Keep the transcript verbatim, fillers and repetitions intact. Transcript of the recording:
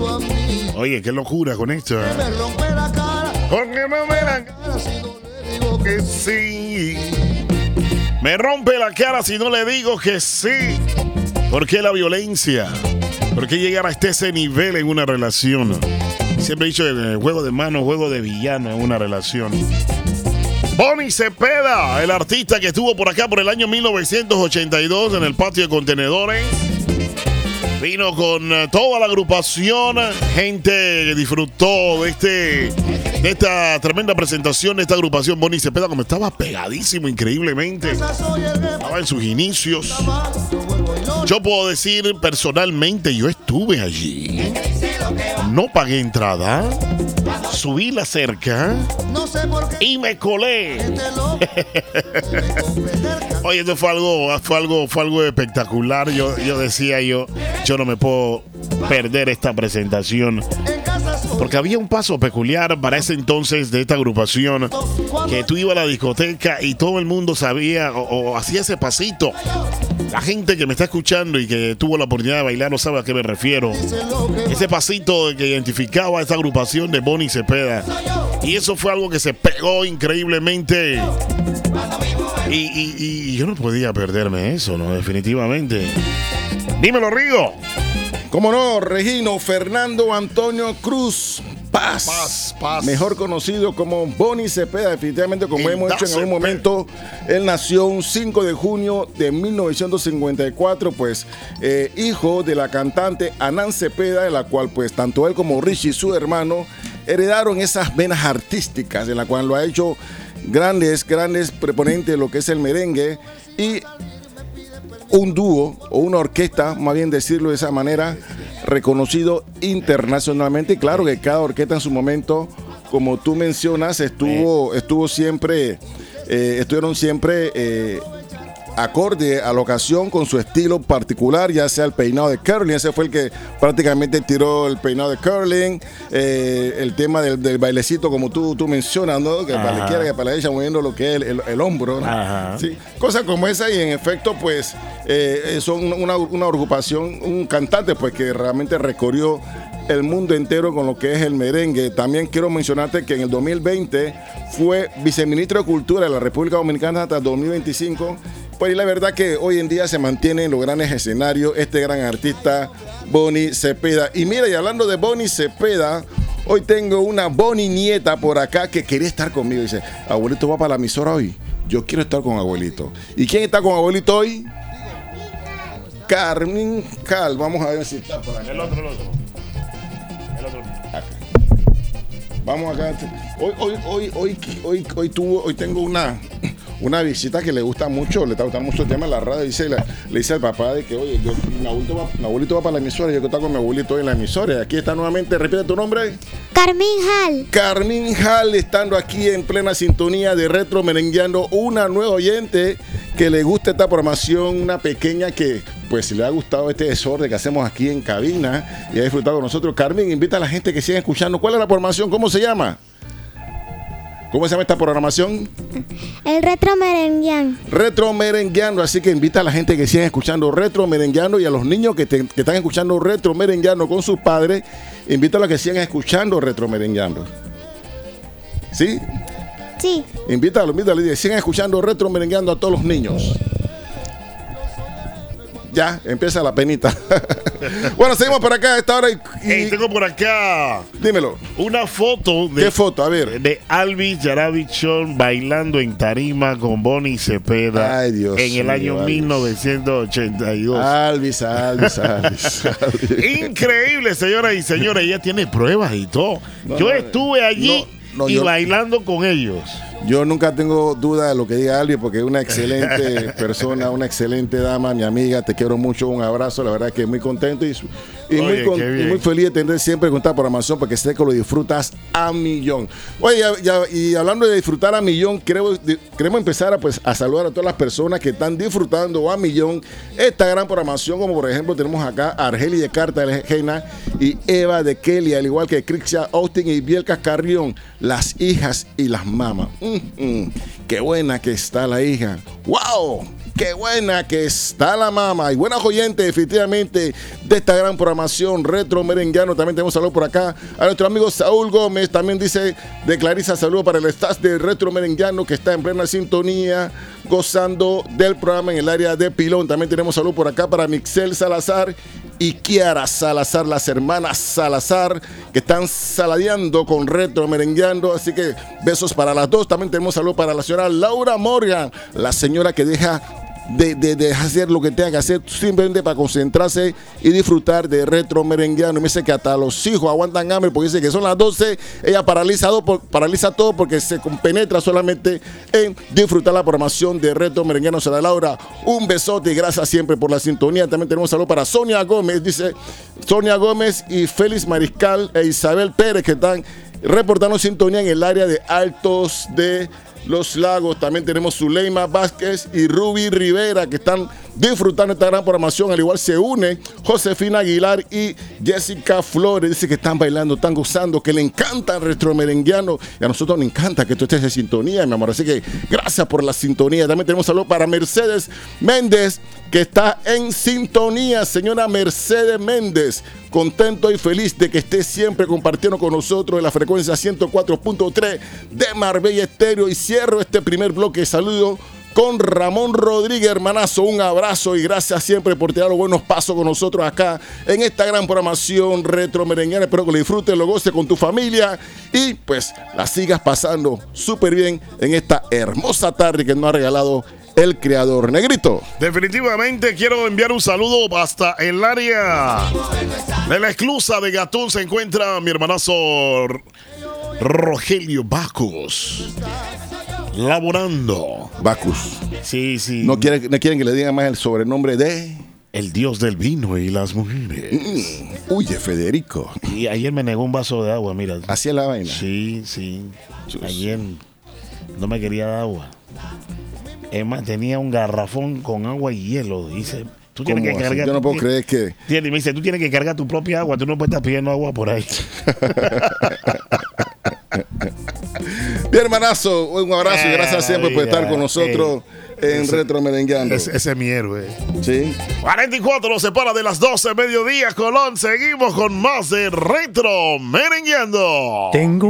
Oye, qué locura con esto. ¿Eh? Porque no me la cara si no le digo que sí. Me rompe la cara si no le digo que sí. ¿Por qué la violencia? ¿Por qué llegar hasta ese nivel en una relación? Siempre he dicho que juego de mano, juego de villano en una relación. Bonnie Cepeda, el artista que estuvo por acá por el año mil novecientos ochenta y dos en el patio de contenedores. Vino con toda la agrupación, gente que disfrutó de, este, de esta tremenda presentación de esta agrupación. Bonnie Cepeda, como estaba pegadísimo increíblemente, estaba en sus inicios. Yo puedo decir personalmente, yo estuve allí, no pagué entrada, subí la cerca y me colé. Oye, esto fue algo, fue algo, fue algo espectacular. Yo, yo decía yo, yo no me puedo perder esta presentación. Porque había un paso peculiar para ese entonces de esta agrupación, que tú ibas a la discoteca y todo el mundo sabía o, o hacía ese pasito. La gente que me está escuchando y que tuvo la oportunidad de bailar no sabe a qué me refiero. Ese pasito que identificaba a esta agrupación de Bonnie Cepeda. Y eso fue algo que se pegó increíblemente. Y, y, y yo no podía perderme eso, ¿no? Definitivamente. Dímelo, Rigo. ¿Cómo no? Regino Fernando Antonio Cruz Paz, Paz, Paz. Mejor conocido como Bonnie Cepeda. Definitivamente, como El hemos dicho en algún momento, él nació un cinco de junio de mil novecientos cincuenta y cuatro, pues eh, hijo de la cantante Anán Cepeda, de la cual pues tanto él como Richie, su hermano, heredaron esas venas artísticas, en la cual lo ha hecho grandes, grandes preponentes de lo que es el merengue y un dúo o una orquesta, más bien decirlo de esa manera, reconocido internacionalmente. Y claro que cada orquesta en su momento, como tú mencionas, estuvo, estuvo siempre, eh, estuvieron siempre eh, acorde a la ocasión con su estilo particular, ya sea el peinado de curling. Ese fue el que prácticamente tiró el peinado de curling, eh, el tema del, del bailecito, como tú, tú mencionas, ¿no? Que para la izquierda, que para la derecha, moviendo lo que es el, el, el hombro, ¿no? ¿Sí? Cosas como esa, y en efecto pues eh, son una, una agrupación, un cantante pues que realmente recorrió el mundo entero con lo que es el merengue. También quiero mencionarte que en el dos mil veinte fue viceministro de Cultura de la República Dominicana hasta dos mil veinticinco. Pues y la verdad que hoy en día se mantiene en los grandes escenarios este gran artista Bonnie Cepeda. Y mira, y hablando de Bonnie Cepeda, hoy tengo una Bonnie nieta por acá que quería estar conmigo. Dice, abuelito, ¿va para la emisora hoy? Yo quiero estar con abuelito. ¿Y quién está con abuelito hoy? Carmen Cal. Vamos a ver si está por acá. El otro, el otro. El otro. Acá. Vamos acá. Hoy, hoy, hoy, hoy, hoy, hoy, tuvo, hoy tengo una... Una visita que le gusta mucho, le está gustando mucho el tema de la radio. Dice, le, le dice al papá de que, oye, yo, mi, abuelito va, mi abuelito va para la emisora, yo quiero estar con mi abuelito hoy en la emisora. Y aquí está nuevamente, repite tu nombre. Carmen Hall. Carmen Hall, estando aquí en plena sintonía de Retro Merengueando, una nueva oyente que le gusta esta programación, una pequeña que, pues, si le ha gustado este desorden que hacemos aquí en cabina y ha disfrutado con nosotros. Carmen, invita a la gente que siga escuchando. ¿Cuál es la programación? ¿Cómo se llama? ¿Cómo se llama esta programación? El Retro Merengueando. Retro Merengueando, así que invita a la gente que siga escuchando Retro Merengueando y a los niños que, te, que están escuchando Retro Merengueando con sus padres, invítalo a que sigan escuchando Retro Merengueando. ¿Sí? Sí. Invítalo, invítalo y sigan escuchando Retro Merengueando a todos los niños. Ya, empieza la penita. Bueno, seguimos por acá a esta hora y, y... Hey, tengo por acá. Dímelo. Una foto de, ¿qué foto? A ver. De Alvis Yaravichon bailando en tarima con Bonnie Cepeda. Ay, Dios en el mío, año Alvis. mil novecientos ochenta y dos. Alvis, Alvis, Alvis, Alvis. Increíble, señoras y señores. Ella tiene pruebas y todo. No, yo no, estuve allí no, no, y yo... bailando con ellos. Yo nunca tengo duda de lo que diga Alvis, porque es una excelente persona, una excelente dama, mi amiga, te quiero mucho, un abrazo, la verdad que muy contento y, y, Oye, muy, con, y muy feliz de tener siempre con esta programación, porque sé que lo disfrutas a millón. Oye, ya, ya, y hablando de disfrutar a millón, queremos, queremos empezar a, pues, a saludar a todas las personas que están disfrutando a millón esta gran programación, como por ejemplo tenemos acá a Argeli de Cartagena y Eva de Kelly, al igual que Crixia Austin y Bielka Carrión, las hijas y las mamás. Mm, mm, qué buena que está la hija. ¡Wow! qué buena que está la mama. Y buenas oyentes, efectivamente, de esta gran programación Retro Merenguiano. También tenemos saludos por acá a nuestro amigo Saúl Gómez. También dice de Clarisa, saludo para el staff de Retro Merenguiano que está en plena sintonía, gozando del programa en el área de Pilón. También tenemos salud por acá para Mixel Salazar y Kiara Salazar, las hermanas Salazar, que están saladeando con Retro Merengueando. Así que besos para las dos. También tenemos salud para la señora Laura Morgan, la señora que deja de, de, de hacer lo que tenga que hacer simplemente para concentrarse y disfrutar de Retro Merengueando. Y me dice que hasta los hijos aguantan hambre porque dice que son las doce. Ella paraliza, paraliza todo porque se compenetra solamente en disfrutar la programación de Retro Merengueando. Señora Laura, un besote y gracias siempre por la sintonía. También tenemos salud para Sonia Gómez, dice Sonia Gómez y Félix Mariscal e Isabel Pérez, que están reportando sintonía en el área de Altos de Los Lagos. También tenemos Zuleima Vázquez y Ruby Rivera, que están disfrutando esta gran programación. Al igual se une Josefina Aguilar y Jessica Flores. Dice que están bailando, están gozando, que le encanta el Retro Merenguiano. Y a nosotros nos encanta que tú estés en sintonía, mi amor. Así que gracias por la sintonía. También tenemos saludos para Mercedes Méndez, que está en sintonía. Señora Mercedes Méndez, contento y feliz de que esté siempre compartiendo con nosotros en la frecuencia ciento cuatro punto tres de Marbella Estéreo. Y cierro este primer bloque de saludo con Ramón Rodríguez, hermanazo. Un abrazo y gracias siempre por tirar los buenos pasos con nosotros acá en esta gran programación Retro Merenguiano. Espero que lo disfrutes, lo goces con tu familia y pues la sigas pasando súper bien en esta hermosa tarde que nos ha regalado el creador. Negrito. Definitivamente quiero enviar un saludo hasta el área de la esclusa de Gatún. Se encuentra mi hermanazo Rogelio Bacus, laborando. Bacus. Sí, sí. No quieren, no quieren que le digan más el sobrenombre de el dios del vino y las mujeres. Mm, huye, Federico. Y ayer me negó un vaso de agua, mira. ¿Así es la vaina? Sí, sí. Chus. Ayer no me quería dar agua. Es más, tenía un garrafón con agua y hielo. Dice, tú tienes que cargar. Yo no puedo creer que. Tiene, me dice, tú tienes que cargar tu propia agua. Tú no puedes estar pidiendo agua por ahí. Bien, hermanazo, un abrazo y gracias siempre por estar con nosotros eh, en ese, Retro Merengueando. Ese, ese es mi héroe. Sí. cuarenta y cuatro nos separa de las doce, mediodía, Colón. Seguimos con más de Retro Merengueando. Tengo